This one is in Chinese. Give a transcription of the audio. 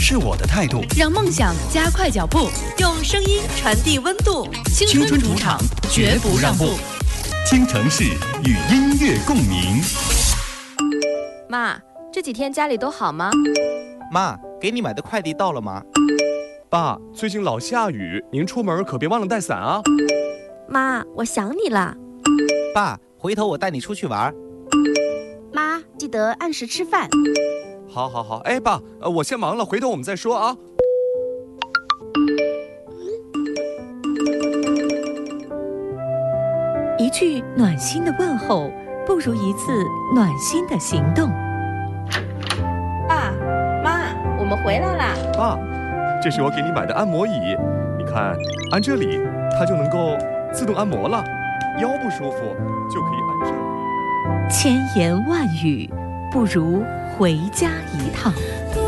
是我的态度， 让梦想加快脚步， 用声音传递温度。 青春主场，绝不让步。 京城市与音乐共鸣。 妈，这几天家里都好吗？ 妈，给你买的快递到了吗？ 爸，最近老下雨，您出门可别忘了带伞啊。 妈，我想你了。 爸，回头我带你出去玩。 妈，记得按时吃饭。 好，哎，爸，我先忙了，回头我们再说啊。 一句暖心的问候，不如一次暖心的行动。 爸妈，我们回来啦。 爸，这是我给你买的按摩椅，你看，按这里，它就能够自动按摩了。腰不舒服就可以按这里。 千言万语，不如回家一趟。